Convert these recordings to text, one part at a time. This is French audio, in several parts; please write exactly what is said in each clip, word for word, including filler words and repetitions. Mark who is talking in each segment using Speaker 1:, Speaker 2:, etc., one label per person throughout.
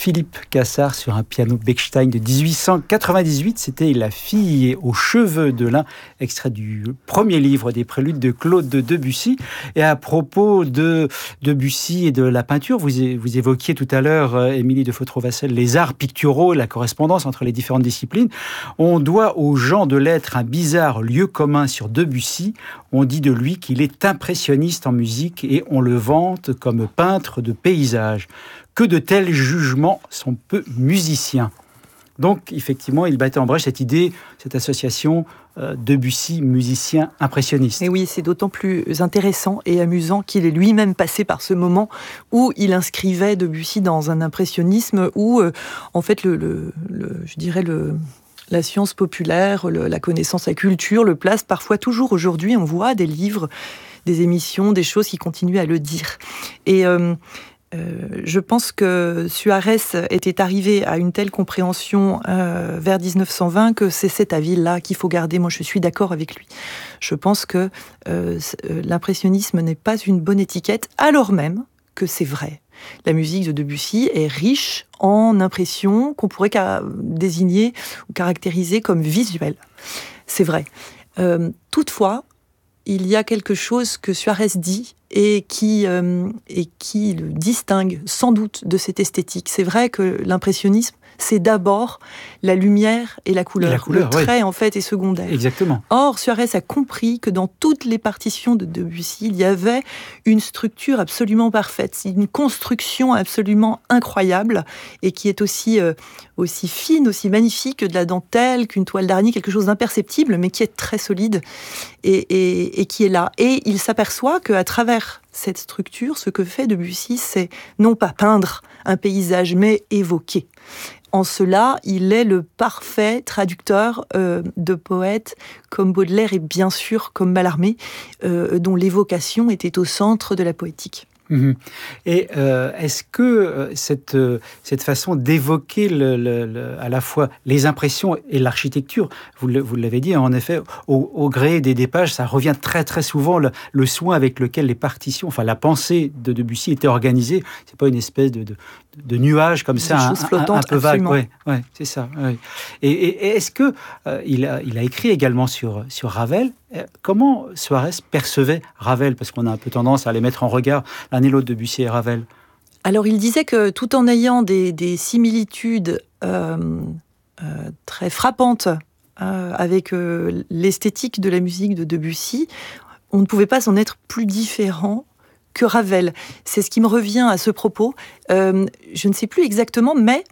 Speaker 1: Philippe Cassard sur un piano Bechstein de dix-huit cent quatre-vingt-dix-huit. C'était La fille aux cheveux de lin, extrait du premier livre des préludes de Claude de Debussy. Et à propos de Debussy et de la peinture, vous, vous évoquiez tout à l'heure, euh, Émilie de Fautrovassel, les arts picturaux, la correspondance entre les différentes disciplines. On doit aux gens de lettres un bizarre lieu commun sur Debussy. On dit de lui qu'il est impressionniste en musique et on le vante comme peintre de paysages. Que de tels jugements sont peu musiciens. Donc, effectivement, il battait en brèche cette idée, cette association euh, Debussy, musicien impressionniste.
Speaker 2: Et oui, c'est d'autant plus intéressant et amusant qu'il est lui-même passé par ce moment où il inscrivait Debussy dans un impressionnisme où, euh, en fait, le, le, le, je dirais le... la science populaire, le, la connaissance, la culture le place parfois toujours aujourd'hui. On voit des livres, des émissions, des choses qui continuent à le dire. Et euh, euh, je pense que Suarez était arrivé à une telle compréhension euh, vers dix-neuf cent vingt que c'est cet avis-là qu'il faut garder. Moi, je suis d'accord avec lui. Je pense que euh, l'impressionnisme n'est pas une bonne étiquette, alors même que c'est vrai. La musique de Debussy est riche en impressions qu'on pourrait ca- désigner ou caractériser comme visuelles. C'est vrai. Euh, toutefois, il y a quelque chose que Suarez dit et qui, euh, et qui le distingue sans doute de cette esthétique. C'est vrai que l'impressionnisme, c'est d'abord la lumière et la couleur.
Speaker 1: Et la couleur,
Speaker 2: le trait,
Speaker 1: oui.
Speaker 2: en fait, est secondaire.
Speaker 1: Exactement.
Speaker 2: Or, Suarez a compris que dans toutes les partitions de Debussy, il y avait une structure absolument parfaite, une construction absolument incroyable et qui est aussi, euh, aussi fine, aussi magnifique que de la dentelle, qu'une toile d'araignée, quelque chose d'imperceptible, mais qui est très solide et, et, et qui est là. Et il s'aperçoit qu'à travers cette structure, ce que fait Debussy, c'est non pas peindre un paysage, mais évoquer. En cela, il est le parfait traducteur euh, de poètes comme Baudelaire et bien sûr comme Mallarmé, euh, dont l'évocation était au centre de la poétique.
Speaker 1: Mmh. Et euh, est-ce que euh, cette, euh, cette façon d'évoquer le, le, le, à la fois les impressions et l'architecture, vous, le, vous l'avez dit, en effet, au, au gré des, des pages, ça revient très très souvent, le, le soin avec lequel les partitions, enfin la pensée de Debussy était organisée, c'est pas une espèce de, de, de nuage comme ça, un, un, un peu vague. Ouais, ouais, c'est ça. Ouais. Et, et, et est-ce que euh, il, a, il a écrit également sur, sur Ravel? Comment Suarez percevait Ravel? Parce qu'on a un peu tendance à les mettre en regard l'un et l'autre, Debussy et Ravel.
Speaker 2: Alors, il disait que tout en ayant des, des similitudes euh, euh, très frappantes euh, avec euh, l'esthétique de la musique de Debussy, on ne pouvait pas s'en être plus différent que Ravel. C'est ce qui me revient à ce propos. Euh, je ne sais plus exactement, mais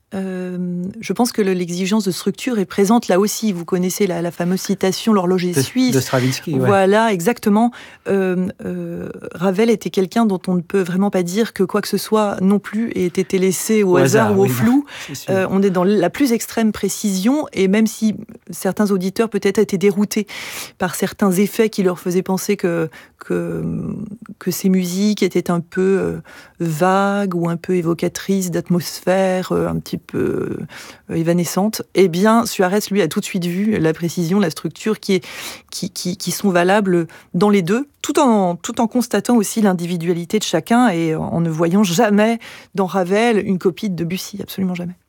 Speaker 2: Euh, je pense que le, l'exigence de structure est présente là aussi. Vous connaissez la, la fameuse citation, l'horloger
Speaker 1: de,
Speaker 2: suisse.
Speaker 1: De Stravinsky, ouais.
Speaker 2: Voilà, exactement. Euh, euh, Ravel était quelqu'un dont on ne peut vraiment pas dire que quoi que ce soit non plus ait été laissé au, au hasard, hasard ou oui, au flou. Non, euh, on est dans la plus extrême précision et même si certains auditeurs peut-être étaient déroutés par certains effets qui leur faisaient penser que, que, que ces musiques étaient un peu euh, vagues ou un peu évocatrices d'atmosphère, euh, un petit peu évanescente, eh bien, Suarez, lui, a tout de suite vu la précision, la structure qui, est, qui, qui, qui sont valables dans les deux, tout en, tout en constatant aussi l'individualité de chacun et en ne voyant jamais dans Ravel une copie de Debussy, absolument jamais.